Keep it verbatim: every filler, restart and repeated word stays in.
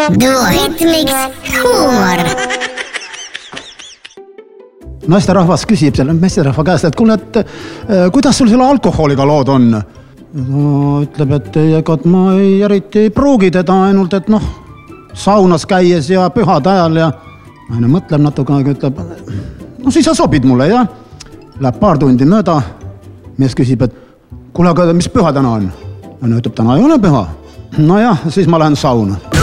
Duohitmiks huumor. Naisterahvas küsib selle meesterahva käest, et kuule, et kuidas sul selle alkoholiga lood on? No, ütleb, et ega ma ei, eriti ei pruugi teda ainult, et noh, saunas käies ja pühad ajal ja aina mõtleb natuke aega, ütleb, no siis sa sobid mulle, jah? Läheb paar tundi mööda, mees küsib, et kuule, aga mis püha täna on? No ütleb, täna ei ole püha. No jah, siis ma lähen sauna.